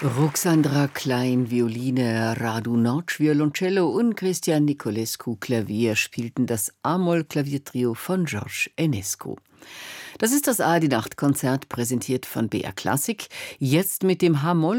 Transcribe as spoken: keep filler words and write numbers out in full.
Ruxandra Klein Violine, Radu Notch Violoncello und Christian Nicolescu Klavier spielten das A-Moll-Klaviertrio von George Enescu. Das ist das A-die-Nacht-Konzert, präsentiert von B R Klassik, jetzt mit dem H-Moll